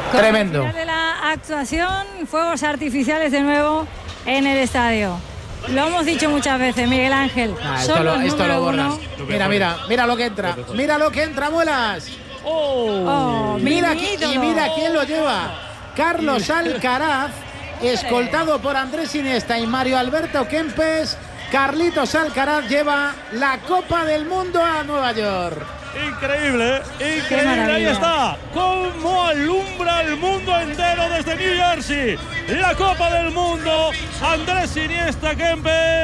Tremendo. Al final de la actuación, fuegos artificiales de nuevo en el estadio. Lo hemos dicho muchas veces, Miguel Ángel. Esto lo borras. Mira lo que entra. Mira lo que entra, Muelas. Mira quién lo lleva. Carlos Alcaraz, escoltado por Andrés Iniesta y Mario Alberto Kempes. Carlitos Alcaraz lleva la Copa del Mundo a Nueva York. Increíble, increíble. Ahí está. Cómo alumbra el mundo entero desde New Jersey. La Copa del Mundo. Andrés Iniesta, Kempes.